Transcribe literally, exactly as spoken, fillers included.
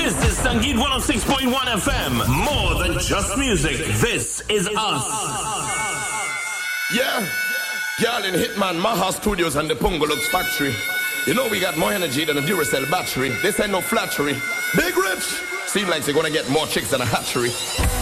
This is Sangeet one oh six point one F M. More than just music. This is us. Yeah. Girl in Hitman, Maha Studios and the Pungolux factory. You know we got more energy than a Duracell battery. This ain't no flattery. Big Rich. Seem like they're gonna get more chicks than a hatchery.